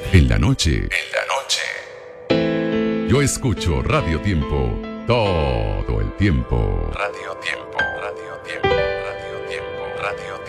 En la noche. Yo escucho Radio Tiempo todo el tiempo. Radio Tiempo, Radio Tiempo, Radio Tiempo, Radio